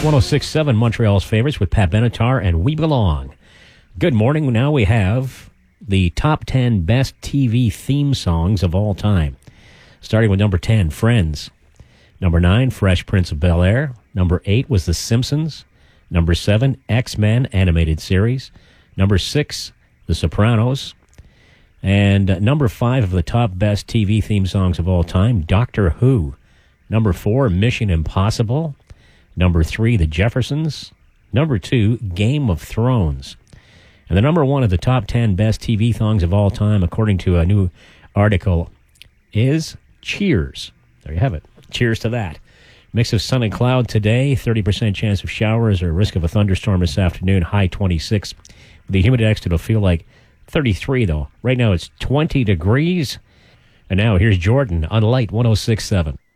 106.7, Montreal's favorites with Pat Benatar and We Belong. Good morning. Now we have the top 10 best TV theme songs of all time. Starting with number 10, Friends. Number 9, Fresh Prince of Bel-Air. Number 8 was The Simpsons. Number 7, X-Men animated series. Number 6, The Sopranos. And number 5 of the top best TV theme songs of all time, Doctor Who. Number 4, Mission Impossible. Number 3, The Jeffersons. Number 2, Game of Thrones. And the number 1 of the top 10 best TV songs of all time, according to a new article, is Cheers. There you have it. Cheers to that. Mix of sun and cloud today, 30% chance of showers or risk of a thunderstorm this afternoon, high 26. With the humid index, it'll feel like 33, though. Right now it's 20 degrees. And now here's Jordan on Light 106.7.